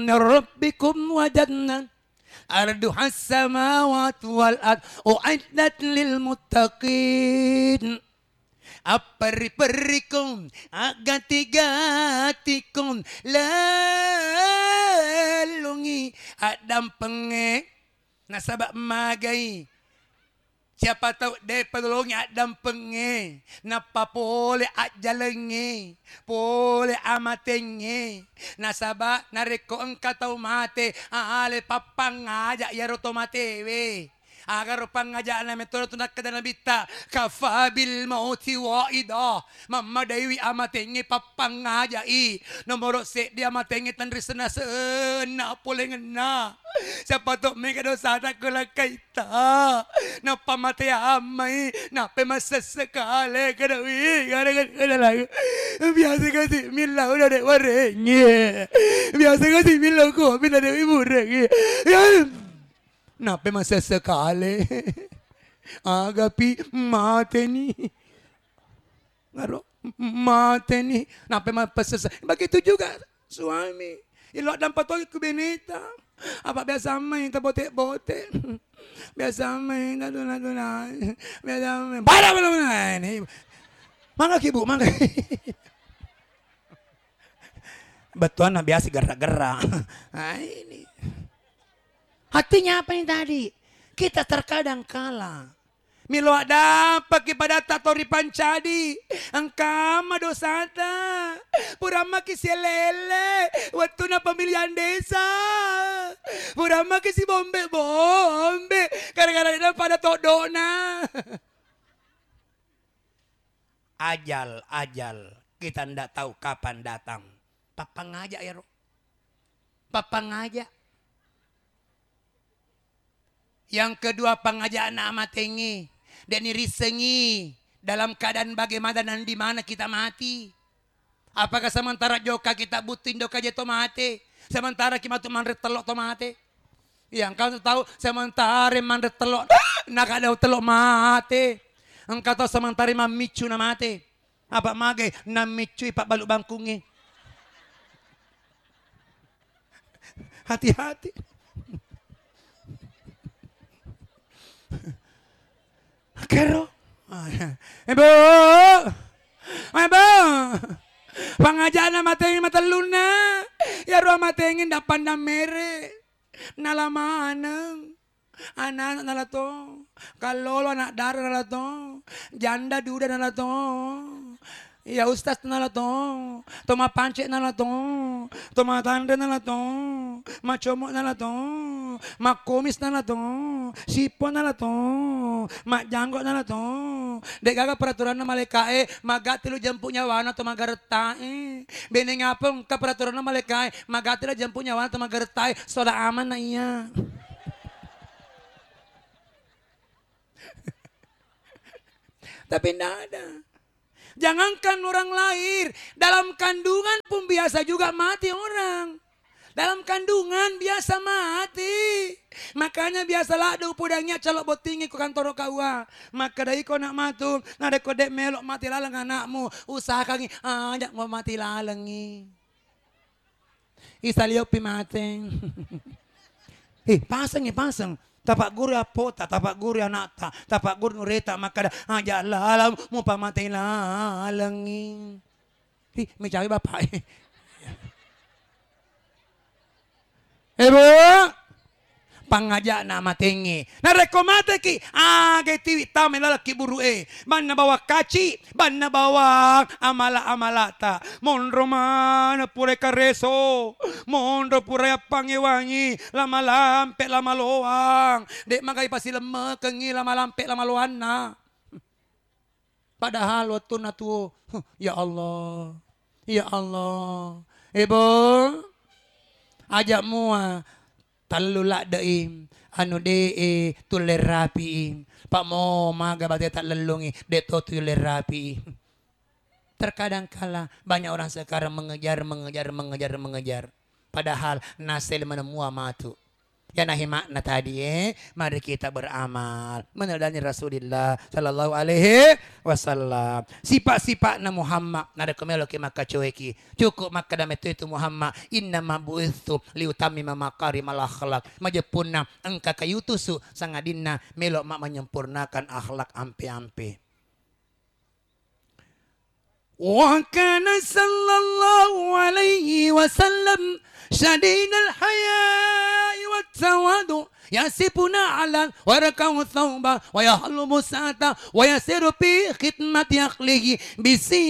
rabbikum wajadna arduhas samawati wal ard uiddat lil muttaqin. Apari-parikum agati-gatikum lalungi adam penge nasabak magai. Siapa tahu dia pedulungi adam penge napa pole ajalenge pole amatenge nasabak nareko engka tau mate ale papang aja ya roto matewe. Agar pangajaan na metode tunak kada nabita kafabil mauti waida mamma dewi amatengi papangajai nomor se dia amatengi tan risena sena polengena siapa tu mega dosa tak kelakaita na pamate amai na pemasa sekali kadawi kada lagu biasa kasi mila udah dek warenge biasa kasi mila ko bila dewi burenge nape masa sekali agapi mate ni ngaro mate ni nape masa begitu juga suami ilok dan patoi kubinita apa biasa main tabote-bote biasa main naduna biasa main para belum ini mangga ibu mangga betuan biasa gerak-gerak nah ini. Hatinya apa yang tadi? Kita terkadang kalah. Milo ada pakai pada tatori pancadi. Angkama dosata. Purama kisi lele. Waktu na pemilihan desa. Purama kisi bombe. Kadang-kadang pada todona. Ajal. Kita ndak tahu kapan datang. Papa ngajak ya Ro. Papa ngajak. Yang kedua pengajaan amat tinggi dan irisengi dalam keadaan bagaimana dan di mana kita mati. Apakah sementara joka kita butuh doka jeto mati, sementara kita tu mandret telok to mati. Yang kau tahu sementara mandret telok nak ada telok mati. Engkau tahu sementara mamicu na mati. Apa magai na micu ipak baluk bangkungi. Hati-hati. Kero, ibu, pengajaan matengin mata luna, ya ruang matengin dapat mere, nalama anak nalato, kalau anak darah nalato, janda duda nalato. Ya ustaz nalato, toma pancek nalato, toma tanda nalato, macomo nalato, makomis nalato, sipo nalato, mak janggo nalato. Dek gaga peraturan na malekae, magati lu jampunya wana to magaretae. Bene ngapeng ka peraturan na malekae, magati lu jampunya wana to magaretae, soda aman na iya. Tapi tidak ada. Jangankan orang lahir, dalam kandungan pun biasa juga mati orang. Dalam kandungan biasa mati. Makanya biasalah ada pudangnya calok botingi ke kantor kaua. Maka dari kau nak matung, nade kau dek melok mati laleng anakmu. Usahakan ajak mau mati lalengi. Isaliau pi mateng. Pasang. Tapak guru apota, tapak guru anak ta, tapak guru nureta maka ajak lalam mau pamatay lalangi. May cari bapak. Pangajak na matingi. Narekomate ki. Gay ta may lalaki burue. Ban na bawa kaci. Ban na bawa amala-amalata. Monro man pure kareso. Monro pure pangiwangi. Lamalampe lamaloang. Dek magay pa sila makangi lamalampe lamaloan na. Padahal waktu na tuo. Ya Allah. Ya Allah. Ibu. Ajak mua. Talula daim anu de tulerapi pak mo maga bate tak lelungi de to tulerapi. Terkadang kala banyak orang sekarang mengejar padahal nasel mana mua matu. Yang nahi makna tadi mari kita beramal meneladani Rasulullah sallallahu alaihi wasallam. Sifat-sifat na Muhammad nada kemelo ke maka cueki. Cukup maka dam itu Muhammad inna ma buitsu liutamima makarimal akhlak. Majepunna engka kayutusu sangadinna melo mak menyempurnakan akhlak ampe-ampe. Wa kana sallallahu alaihi wasallam شديد الحياء والتواضع يسبنا على وركه الثوب ويحلب الساعة ويسير في خدمة أخيه